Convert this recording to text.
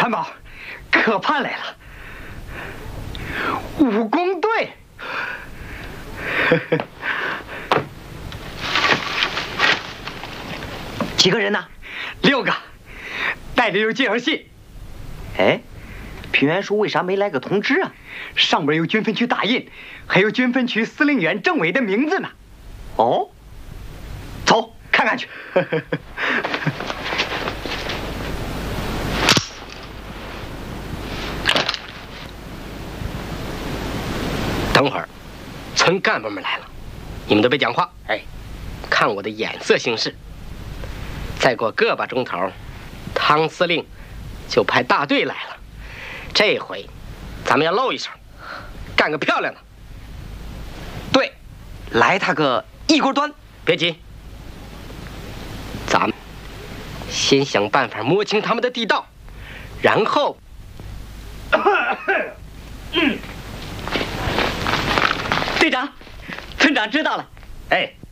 参谋，可盼来了，武工队。 几个人呢 ？6个，带着有介绍信。 哎，平原叔为啥没来个通知啊？ 上边有军分区大印，还有军分区司令员政委的名字呢。 哦，走，看看去。 等会儿，村干部们来了，你们都别讲话， 哎， 看我的眼色行事。再过个把钟头，汤司令就派大队来了。这回，咱们要露一手，干个漂亮的。 对，来他个一锅端。 别急，咱们先想办法摸清他们的地道，然后， 队长，村长知道了。 哎，